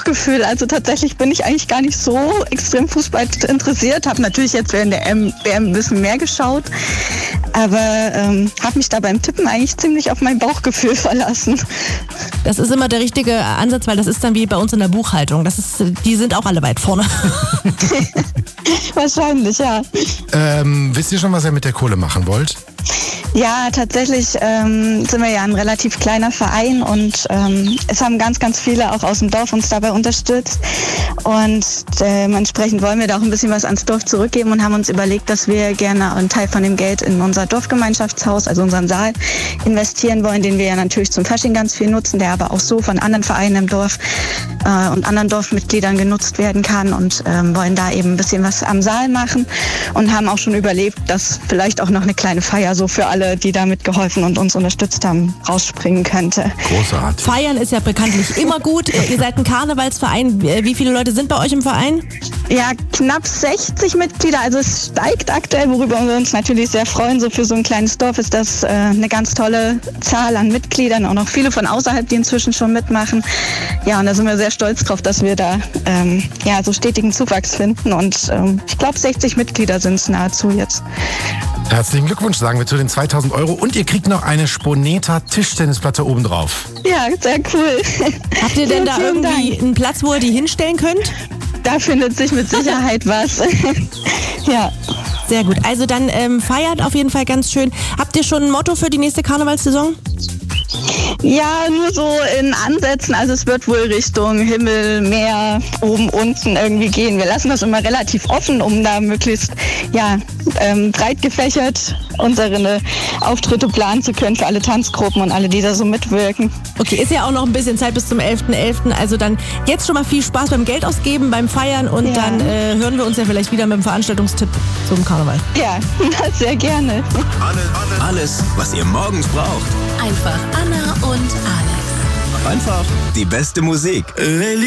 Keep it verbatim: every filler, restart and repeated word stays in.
Bauchgefühl. Also tatsächlich bin ich eigentlich gar nicht so extrem Fußball interessiert. Habe natürlich jetzt während der W M ein bisschen mehr geschaut. Aber ähm, habe mich da beim Tippen eigentlich ziemlich auf mein Bauchgefühl verlassen. Das ist immer der richtige Ansatz, weil das ist dann wie bei uns in der Buchhaltung. Das ist, die sind auch alle weit vorne. Wahrscheinlich, ja. Ähm, wisst ihr schon, was ihr mit der Kohle machen wollt? Ja, tatsächlich ähm, sind wir ja ein relativ kleiner Verein und ähm, es haben ganz, ganz viele auch aus dem Dorf uns dabei unterstützt. Und äh, entsprechend wollen wir da auch ein bisschen was ans Dorf zurückgeben und haben uns überlegt, dass wir gerne einen Teil von dem Geld in unser Dorfgemeinschaftshaus, also unseren Saal, investieren wollen, den wir ja natürlich zum Fasching ganz viel nutzen, der aber auch so von anderen Vereinen im Dorf äh, und anderen Dorfmitgliedern genutzt werden kann und ähm, wollen da eben ein bisschen was am Saal machen und haben auch schon überlegt, dass vielleicht auch noch eine kleine Feier so für alle, die da mitgeholfen und uns unterstützt haben, rausspringen könnte. Großartig. Feiern ist ja bekanntlich immer gut. Ihr seid ein Karnevalsverein. Wie viele Leute sind bei euch im Verein? Ja, knapp sechzig Mitglieder. Also es steigt aktuell, worüber wir uns natürlich sehr freuen. So für so ein kleines Dorf ist das äh, eine ganz tolle Zahl an Mitgliedern. Auch noch viele von außerhalb, die inzwischen schon mitmachen. Ja, und da sind wir sehr stolz drauf, dass wir da ähm, ja, so stetigen Zuwachs finden. Und ähm, ich glaube, sechzig Mitglieder sind es nahezu jetzt. Herzlichen Glückwunsch, sagen wir zu den zweitausend Euro. Und ihr kriegt noch eine Sponeta Tischtennisplatte obendrauf. Ja, sehr cool. Habt ihr denn da Vielen irgendwie Dank. einen Platz, wo ihr die hinstellen könnt? Da findet sich mit Sicherheit was. Ja. Sehr gut. Also dann ähm, feiert auf jeden Fall ganz schön. Habt ihr schon ein Motto für die nächste Karnevalssaison? Ja, nur so in Ansätzen. Also es wird wohl Richtung Himmel, Meer, oben, unten irgendwie gehen. Wir lassen das immer relativ offen, um da möglichst ja, ähm, breit gefächert unsere Auftritte planen zu können für alle Tanzgruppen und alle, die da so mitwirken. Okay, ist ja auch noch ein bisschen Zeit bis zum elften elften Also dann jetzt schon mal viel Spaß beim Geld ausgeben, beim Feiern und Ja. dann äh, hören wir uns ja vielleicht wieder mit dem Veranstaltungstipp zum Karneval. Ja, sehr gerne. Alles, was ihr morgens braucht. Einfach Anna und Alex. Einfach die beste Musik.